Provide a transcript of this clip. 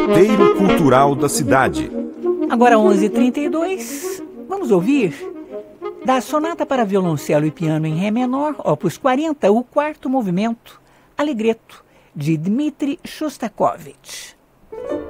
Roteiro cultural da cidade. Agora 11h32, vamos ouvir da Sonata para Violoncelo e Piano em Ré menor, opus 40, o quarto movimento, Allegretto, de Dmitri Shostakovich.